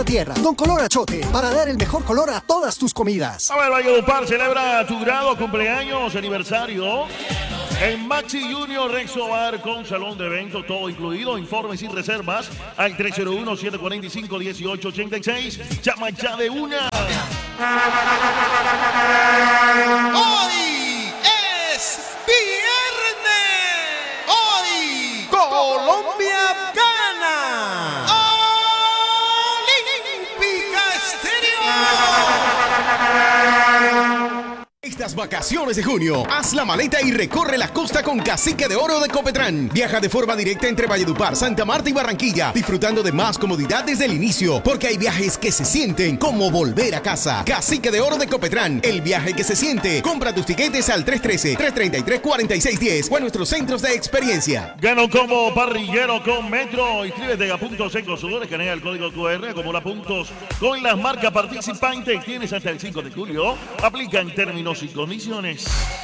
tierra. Don Color Achote, para dar el mejor color a todas tus comidas. A ver, Valledupar celebra tu grado, cumpleaños, aniversario. En Maxi Junior Rexo Bar con salón de eventos, todo incluido. Informes y reservas al 301-745-1886. Llama ya de una. Hoy es viernes. Hoy Colombia gana. Olímpica Estéreo. Estas vacaciones de junio, haz la maleta y recorre la costa con Cacique de Oro de Copetrán. Viaja de forma directa entre Valledupar, Santa Marta y Barranquilla, disfrutando de más comodidad desde el inicio, porque hay viajes que se sienten como volver a casa. Cacique de Oro de Copetrán, el viaje que se siente. Compra tus tiquetes al 313-333-4610 o en nuestros centros de experiencia. Gana un combo parrillero con Metro. Inscríbete a Puntos en Consumidores, escanea el código QR, acumula puntos con las marcas participantes. Tienes hasta el 5 de julio. Aplican términos y condiciones.